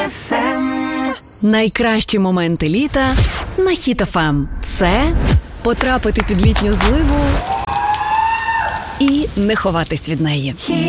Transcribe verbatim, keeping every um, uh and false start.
еф ем. Найкращі моменти літа на Хіт еф ем. Це потрапити під літню зливу і не ховатись від неї.